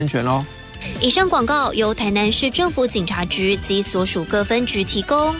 安全咯。 以上广告由台南市政府警察局及所属各分局提供。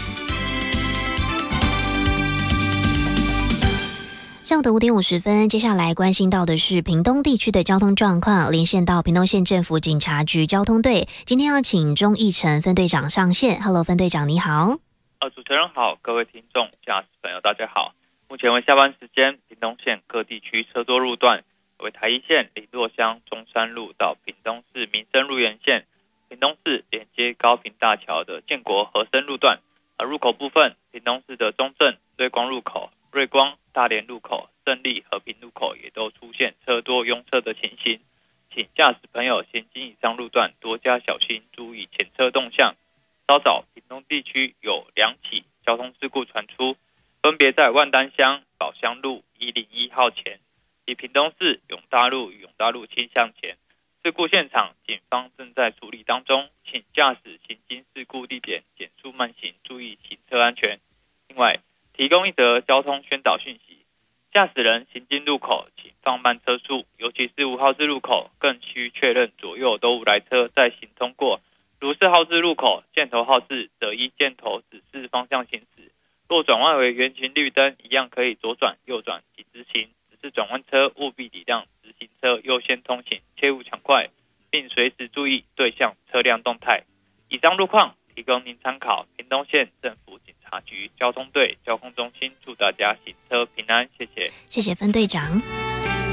上午的5点50分，接下来关心到的是屏东地区的交通状况，连线到屏东县政府警察局交通队，今天要请钟义成分队长上线。Hello， 分队长你好。 主持人好，各位听众、驾驶朋友大家好。目前为下班时间，屏东县各地区车多路段为台一线林洛乡中山路到屏东市民生路沿线，屏东市连接高屏大桥的建国和生路段。入口部分，屏东市的中正、瑞光路口、瑞光、大连路口、胜利、和平路口也都出现车多拥塞的情形，请驾驶朋友行经以上路段多加小心，注意前车动向。稍早，屏东地区有2起交通事故传出，分别在万丹乡宝乡路101号前及屏东市永大路与永大路7巷前。事故现场，警方正在处理当中，请驾驶行经事故地点减速慢行，注意行车安全。另外，提供一则交通宣导讯息：驾驶人行经路口，请放慢车速，尤其是5号志路口，更需确认左右都无来车再行通过。如是号志路口，箭头号志则依箭头指示方向行驶。若转弯为圆形绿灯，一样可以左转、右转及直行。只是转弯车务必礼让直行车优先通行，切勿抢快，并随时注意对向车辆动态。以上路况提供您参考。屏东县政府警察局交通队交通中心祝大家行车平安，谢谢。 谢谢分队长。